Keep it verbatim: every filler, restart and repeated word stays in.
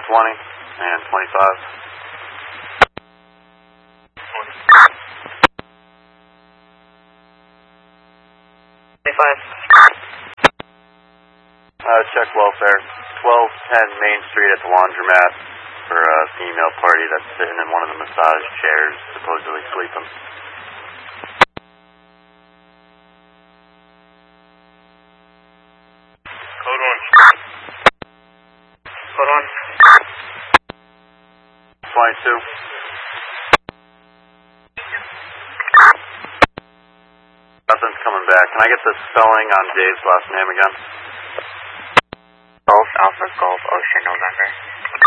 twenty and twenty-five. twenty-five. Uh, check welfare. twelve ten Main Street at the laundromat for a female party that's sitting in one of the massage chairs, supposedly sleeping. Code one. Code one. twenty-two. Nothing's coming back. Can I get the spelling on Dave's last name again? Golf Alpha Golf Ocean November.